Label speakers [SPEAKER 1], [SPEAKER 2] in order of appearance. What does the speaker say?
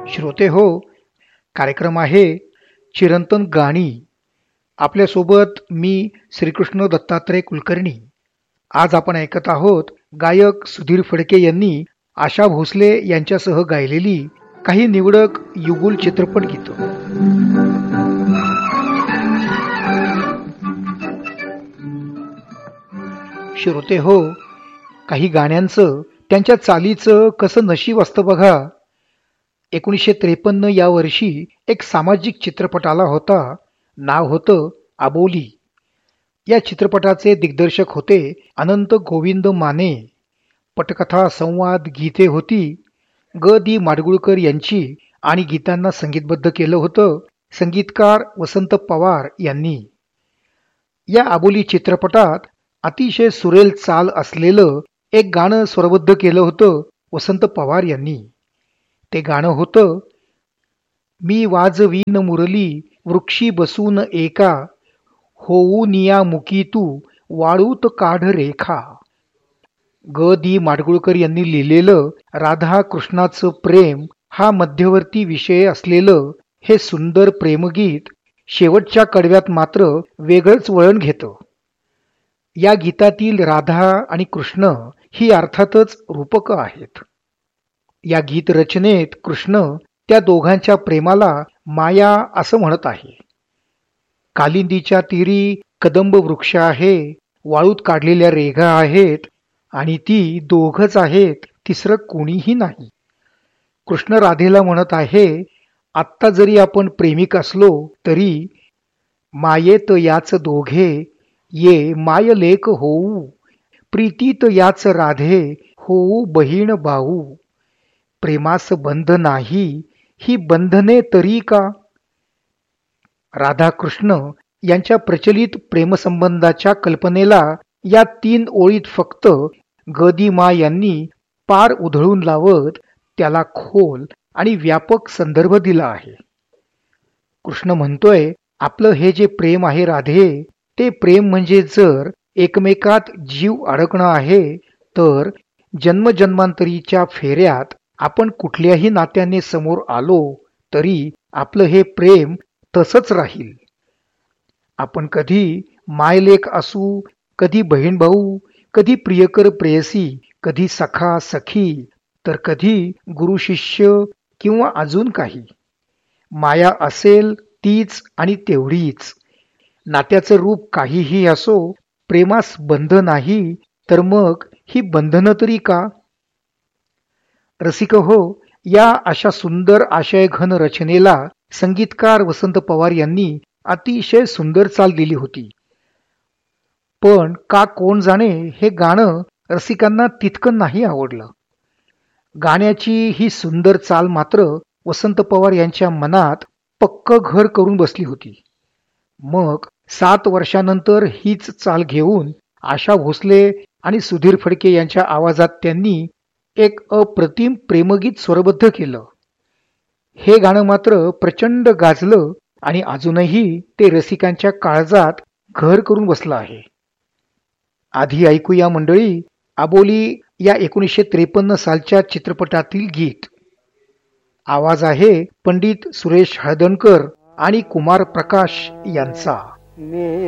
[SPEAKER 1] श्रोते हो, कार्यक्रम आहे चिरंतन गाणी. आपल्यासोबत मी श्रीकृष्ण दत्तात्रय कुलकर्णी. आज आपण ऐकत आहोत गायक सुधीर फडके यांनी आशा भोसले यांच्यासह गायलेली काही निवडक युगुल चित्रपट गीतं. श्रोते हो, काही गाण्यांचं त्यांच्या चालीचं कसं नशीब असतं बघा. 1953 या वर्षी एक सामाजिक चित्रपट आला होता. नाव होतं आबोली. या चित्रपटाचे दिग्दर्शक होते अनंत गोविंद माने. पटकथा, संवाद, गीते होती ग दी माडगुळकर यांची आणि गीतांना संगीतबद्ध केलं होतं संगीतकार वसंत पवार यांनी. या आबोली चित्रपटात अतिशय सुरेल चाल असलेलं एक गाणं स्वरबद्ध केलं होतं वसंत पवार यांनी. ते गाणं होतं, मी वाजवीन मुरली वृक्षी बसून एका, होऊ निया मुकी तू वाळूत काढ रेखा. ग दी माडगुळकर यांनी लिहिलेलं राधा कृष्णाचं प्रेम हा मध्यवर्ती विषय असलेलं हे सुंदर प्रेमगीत शेवटच्या कडव्यात मात्र वेगळंच वळण घेतं. या गीतातील राधा आणि कृष्ण ही अर्थातच रूपकं आहेत. या गीत रचनेत कृष्ण त्या दोघांच्या प्रेमाला माया असं म्हणत आहे. कालिंदीच्या तीरी कदंब वृक्ष आहे, वाळूत काढलेल्या रेघा आहेत आणि ती दोघच आहेत, तिसरं कोणीही नाही. कृष्ण राधेला म्हणत आहे, आत्ता जरी आपण प्रेमिक असलो तरी मायेत याच दोघे, ये माय लेक होऊ, प्रीतीत याच राधे होऊ बहीण भाऊ. प्रेमास बंध नाही, ही बंधने तरी का. राधा कृष्ण यांच्या प्रचलित प्रेमसंबंधाच्या कल्पनेला या 3 ओळीत फक्त ग दी मा यांनी पार उधळून लावत त्याला खोल आणि व्यापक संदर्भ दिला आहे. कृष्ण म्हणतोय, आपलं हे जे प्रेम आहे राधे, ते प्रेम म्हणजे जर एकमेकात जीव अडकणं आहे तर जन्मजन्मांतरीच्या फेऱ्यात आपण कुठल्याही नात्याने समोर आलो तरी आपलं हे प्रेम तसंच राहील. आपण कधी मायलेक असू, कधी बहीण भाऊ, कधी प्रियकर प्रेयसी, कधी सखा सखी, तर कधी गुरु शिष्य किंवा अजून काही. माया असेल तीच आणि तेवढीच. नात्याचं रूप काहीही असो, प्रेमास बंध नाही तर मग ही बंधनं तरी का. रसिक हो, या अशा सुंदर आशयघन रचनेला संगीतकार वसंत पवार यांनी अतिशय सुंदर चाल दिली होती. पण का कोण जाणे हे गाणं रसिकांना तितकं नाही आवडलं. गाण्याची ही सुंदर चाल मात्र वसंत पवार यांच्या मनात पक्क घर करून बसली होती. मग 7 वर्षानंतर हीच चाल घेऊन आशा भोसले आणि सुधीर फडके यांच्या आवाजात त्यांनी एक अप्रतिम प्रेमगीत स्वरबद्ध केलं. हे गाणं मात्र प्रचंड गाजलं आणि अजूनही ते रसिकांच्या काळजात घर करून बसलं आहे. आधी ऐकूया मंडळी आबोली या 1953 सालच्या चित्रपटातील गीत. आवाज आहे पंडित सुरेश हळदणकर आणि कुमार प्रकाश यांचा.